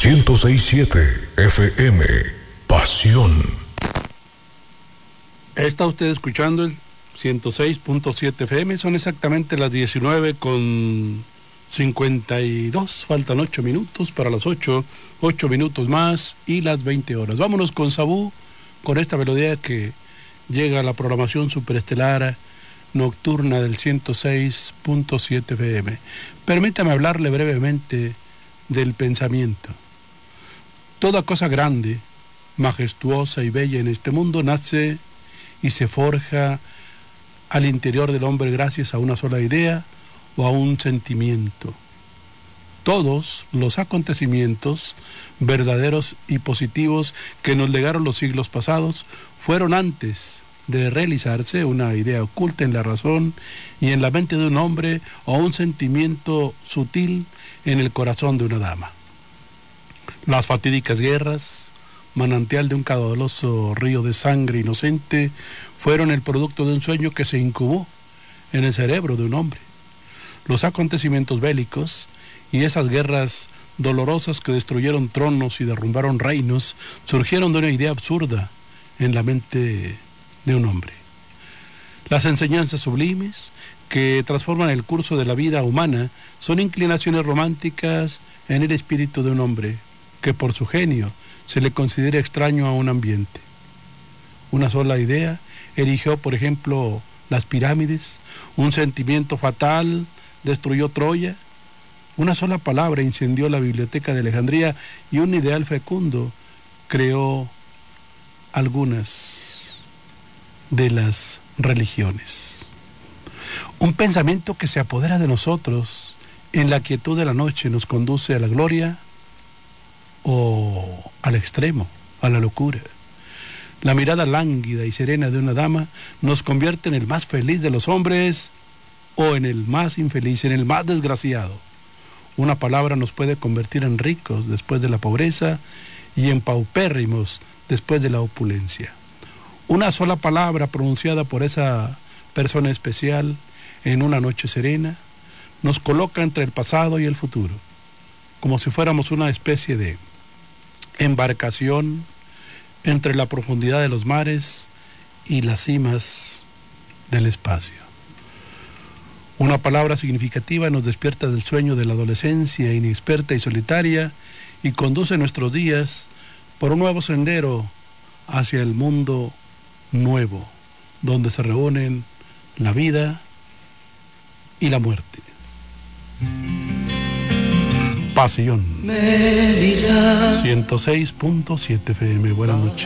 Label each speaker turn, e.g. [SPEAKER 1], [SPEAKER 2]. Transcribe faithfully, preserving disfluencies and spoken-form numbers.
[SPEAKER 1] ciento seis punto siete F M. Pasión.
[SPEAKER 2] Está usted escuchando el ciento seis punto siete F M. Son exactamente las diecinueve con cincuenta y dos. Faltan ocho minutos para las ocho. ocho minutos más y las veinte horas. Vámonos con Sabú, con esta melodía que llega a la programación superestelar nocturna del ciento seis punto siete F M. Permítame hablarle brevemente del pensamiento. Toda cosa grande, majestuosa y bella en este mundo nace y se forja al interior del hombre gracias a una sola idea o a un sentimiento. Todos los acontecimientos verdaderos y positivos que nos legaron los siglos pasados fueron antes de realizarse una idea oculta en la razón y en la mente de un hombre o un sentimiento sutil en el corazón de una dama. Las fatídicas guerras, manantial de un caudaloso río de sangre inocente, fueron el producto de un sueño que se incubó en el cerebro de un hombre. Los acontecimientos bélicos y esas guerras dolorosas que destruyeron tronos y derrumbaron reinos surgieron de una idea absurda en la mente de un hombre. Las enseñanzas sublimes que transforman el curso de la vida humana son inclinaciones románticas en el espíritu de un hombre que por su genio se le considera extraño a un ambiente. Una sola idea erigió, por ejemplo, las pirámides, un sentimiento fatal destruyó Troya, una sola palabra incendió la biblioteca de Alejandría y un ideal fecundo creó algunas de las religiones. Un pensamiento que se apodera de nosotros en la quietud de la noche nos conduce a la gloria o al extremo, a la locura. La mirada lánguida y serena de una dama nos convierte en el más feliz de los hombres o en el más infeliz, en el más desgraciado. Una palabra nos puede convertir en ricos después de la pobreza y en paupérrimos después de la opulencia. Una sola palabra pronunciada por esa persona especial en una noche serena nos coloca entre el pasado y el futuro, como si fuéramos una especie de embarcación entre la profundidad de los mares y las cimas del espacio. Una palabra significativa nos despierta del sueño de la adolescencia inexperta y solitaria y conduce nuestros días por un nuevo sendero hacia el mundo nuevo, donde se reúnen la vida y la muerte. Pasión. ciento seis punto siete F M. Buenas noches.